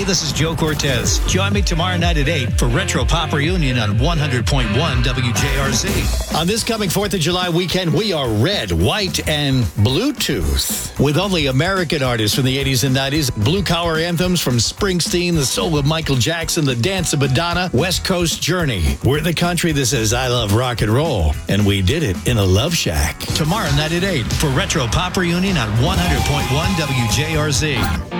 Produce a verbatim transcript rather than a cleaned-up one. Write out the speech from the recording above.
Hey, this is Joe Cortez. Join me tomorrow night at eight for Retro Pop Reunion on one hundred point one W J R Z. On this coming fourth of July weekend, we are red, white, and Bluetooth. With only American artists from the eighties and nineties, blue-collar anthems from Springsteen, the soul of Michael Jackson, the dance of Madonna, West Coast Journey. We're the country that says, I love rock and roll, and we did it in a love shack. Tomorrow night at eight for Retro Pop Reunion on one hundred point one W J R Z.